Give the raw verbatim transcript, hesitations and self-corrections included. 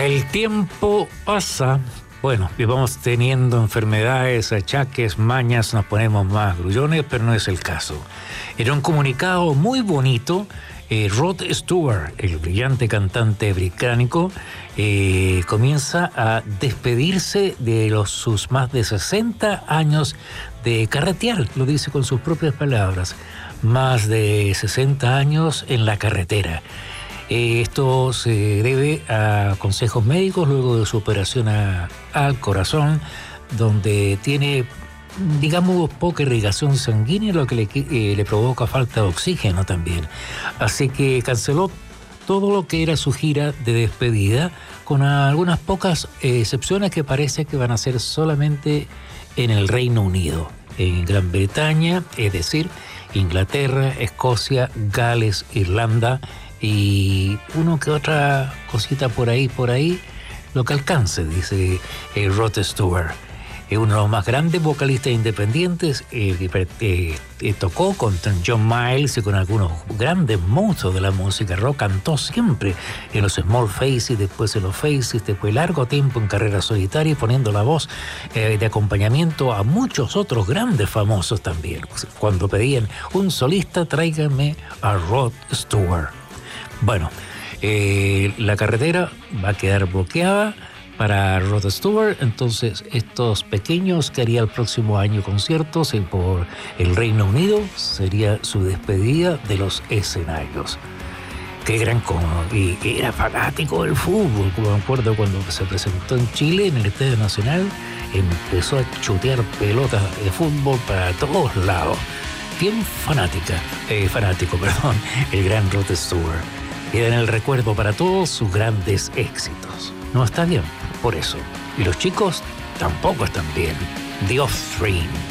El tiempo pasa, bueno, y vamos teniendo enfermedades, achaques, mañas, nos ponemos más grullones, pero no es el caso. Era un comunicado muy bonito. Eh, Rod Stewart, el brillante cantante británico, eh, comienza a despedirse de los, sus más de sesenta años de carretear, lo dice con sus propias palabras, más de sesenta años en la carretera. Eh, esto se debe a consejos médicos luego de su operación a, al corazón, donde tiene, digamos, poca irrigación sanguínea, lo que le, eh, le provoca falta de oxígeno también. Así que canceló todo lo que era su gira de despedida, con algunas pocas eh, excepciones que parece que van a ser solamente en el Reino Unido, en Gran Bretaña, es decir, Inglaterra, Escocia, Gales, Irlanda y uno que otra cosita por ahí, por ahí, lo que alcance, dice eh, Rod Stewart. Es uno de los más grandes vocalistas independientes, eh, eh, eh, tocó con John Miles y con algunos grandes monstruos de la música rock, cantó siempre en los Small Faces, después en los Faces, después largo tiempo en carrera solitaria y poniendo la voz eh, de acompañamiento a muchos otros grandes famosos también. Cuando pedían un solista, tráiganme a Rod Stewart. Bueno, eh, la carretera va a quedar bloqueada para Rod Stewart, entonces estos pequeños que haría el próximo año conciertos por el Reino Unido sería su despedida de los escenarios. Qué gran como y era fanático del fútbol, como me acuerdo cuando se presentó en Chile en el Estadio Nacional, empezó a chutear pelotas de fútbol para todos lados. Bien fanática, eh, fanático, perdón, el gran Rod Stewart. Queda en el recuerdo para todos sus grandes éxitos. No está bien, por eso. Y los chicos tampoco están bien. The Offspring.